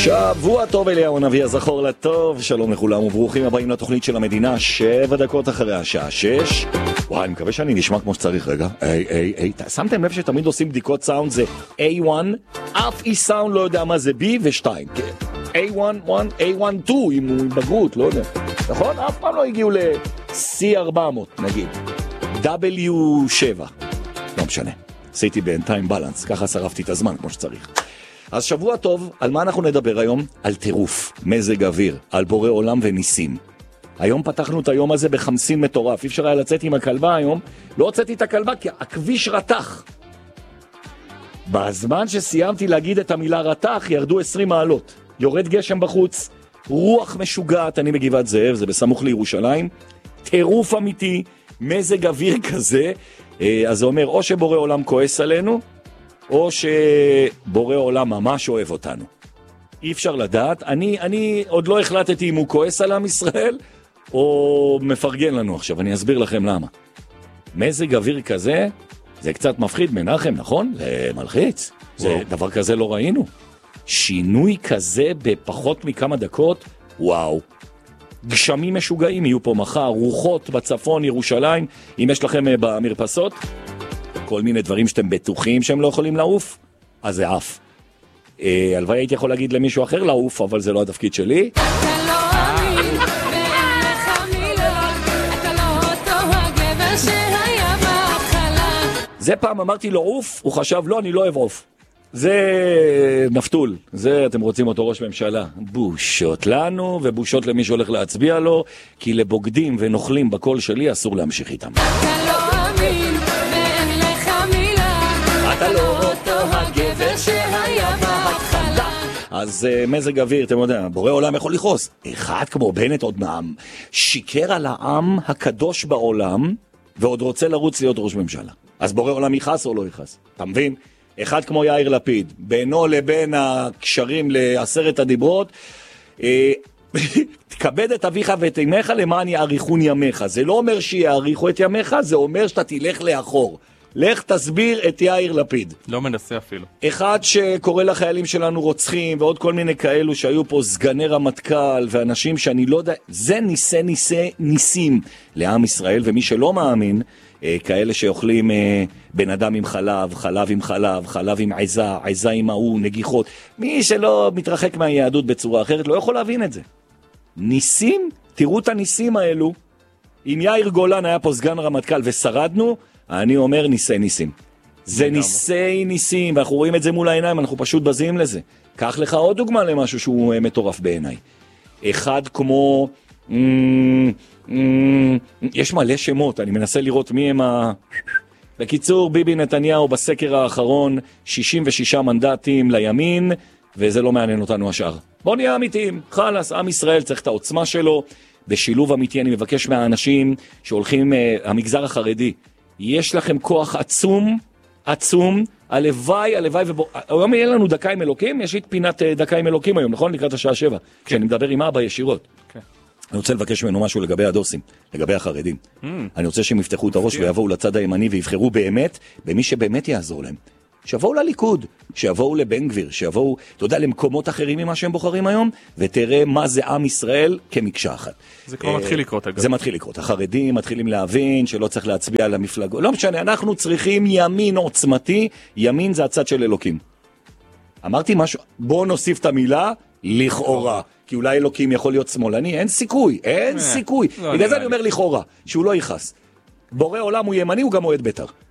שבוע טוב אליהו הנביא הזכור לטוב, שלום לכולם וברוכים הבאים לתוכנית של המדינה, 7 דקות אחרי השעה 6. וואי, אני מקווה שאני נשמע כמו שצריך, רגע. שמתם לב שתמיד עושים בדיקות סאונד, זה A1, אף אי סאונד לא יודע מה זה B ו2. A1, A1, 2 עם בגרות, לא יודע. נכון? אף פעם לא הגיעו ל-C400 נגיד. W7. לא משנה. עשיתי בינתיים בלנס, ככה שרפתי את הזמן כמו שצריך. אז שבוע טוב, על מה אנחנו נדבר היום? על טירוף, מזג אוויר, על בורא עולם וניסים. היום פתחנו את היום הזה ב50 מטורף, אי אפשר היה לצאת עם הכלבה היום, לא הוצאתי את הכלבה כי הכביש רתח. בזמן שסיימתי להגיד את המילה רתח, ירדו 20 מעלות. יורד גשם בחוץ, רוח משוגעת, אני בגבעת זאב, זה בסמוך לירושלים, טירוף אמיתי, מזג אוויר כזה, אז זה אומר או שבורא עולם כועס עלינו, או שבורא עולם ממש אוהב אותנו. אי אפשר לדעת. אני עוד לא החלטתי אם הוא כועס על עם ישראל, או מפרגן לנו עכשיו. אני אסביר לכם למה. מזג אוויר כזה, זה קצת מפחיד מנחם, נכון? זה מלחיץ. זה דבר כזה לא ראינו. שינוי כזה בפחות מכמה דקות, וואו. גשמים משוגעים יהיו פה מחר, רוחות בצפון, ירושלים. אם יש לכם במרפסות, כל מיני דברים שאתם בטוחים שהם לא יכולים לעוף, אז זה עף. הלוואי הייתי יכול להגיד למישהו אחר לעוף, אבל זה לא התפקיד שלי. אתה לא אמין, ואין לך מילה, אתה לא אותו הגבר שהיה בהתחלה. זה פעם אמרתי לו עוף, הוא חשב לא, אני לא אוהב עוף. זה נפתול, זה אתם רוצים אותו ראש ממשלה. בושות לנו ובושות למי שהולך להצביע לו, כי לבוגדים ונוכלים בקול שלי אסור להמשיך איתם. אתה לא אמין, אתה לא אותו הגבר שהיה בהתחלה. אז מזג אוויר, אתם יודעים, בורא עולם יכול לכעוס. אחד כמו בנט עוד נעם, שיקר על העם הקדוש בעולם, ועוד רוצה לרוץ להיות ראש ממשלה. אז בורא עולם יכעס או לא יכעס? אתה מבין? אחד כמו יאיר לפיד, בינו לבין הקשרים ל10 הדיברות, תכבד את אביך ואת אמך למען יאריכון ימיך. זה לא אומר שיאריכו את ימיך, זה אומר שאתה תלך לאחור. לך תסביר את יאיר לפיד. לא מנסה אפילו. אחד שקורא לחיילים שלנו רוצחים, ועוד כל מיני כאלו שהיו פה סגני רמטכ"ל, ואנשים שאני לא יודע, זה ניסים לעם ישראל, ומי שלא מאמין, כאלה שאוכלים בן אדם עם חלב, חלב עם חלב, חלב עם עזה, עזה עם ההוא, נגיחות. מי שלא מתרחק מהיהדות בצורה אחרת, לא יכול להבין את זה. ניסים, תראו את הניסים האלו. אם יאיר גולן היה פה סגן רמטכ"ל ושרדנו, אני אומר ניסים. זה ניסים, ואנחנו רואים את זה מול העיניים, אנחנו פשוט בזים לזה. קח לך עוד דוגמה למשהו שהוא מטורף בעיניי. אחד כמו... יש מלא שמות, אני מנסה לראות מי הם בקיצור, ביבי נתניהו בסקר האחרון, 66 מנדטים לימין, וזה לא מעניין אותנו השאר. בוא נהיה אמיתיים, חלס, עם ישראל צריך את העוצמה שלו, בשילוב אמיתי אני מבקש מהאנשים שהולכים, המגזר החרדי, יש לכם כוח עצום, הלוואי, היום יהיה לנו דקה עם אלוקים, יש לי פינת דקה עם אלוקים היום, נכון? לקראת השעה 7, כשאני מדבר עם אבא ישירות. אני רוצה לבקש ממנו משהו לגבי הדוסים, לגבי החרדים. אני רוצה שהם יפתחו את הראש ויבואו לצד הימני ויבחרו באמת, במי שבאמת יעזור להם. שיבואו לליכוד, שיבואו לבן גביר, שיבואו, אתה יודע, למקומות אחרים ממה שהם בוחרים היום, ותראה מה זה עם ישראל כמקשה אחת. זה כבר מתחיל לקרות, אגב. זה מתחיל לקרות. החרדים מתחילים להבין שלא צריך להצביע על המפלגות. לא משנה, אנחנו צריכים ימין עוצמתי, ימין זה הצד של אלוקים. אמרתי משהו, בואו נוסיף את המילה, לכאורה. כי אולי אלוקים יכול להיות שמאלני, אין סיכוי. בגלל זה אני אומר לכאורה, שהוא לא יכעס. בורא עולם הוא ימני, הוא גם אוהד בית"ר.